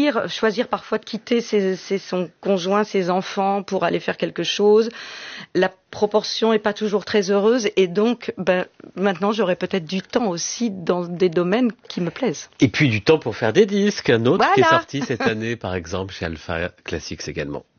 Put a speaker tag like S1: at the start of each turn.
S1: choisir parfois de quitter son conjoint, ses enfants pour aller faire quelque chose. La proportion est pas toujours très heureuse et donc maintenant j'aurai peut-être du temps aussi dans des domaines qui me plaisent.
S2: Et puis du temps pour faire des disques, un autre qui est sorti cette année par exemple chez Alpha Classics également.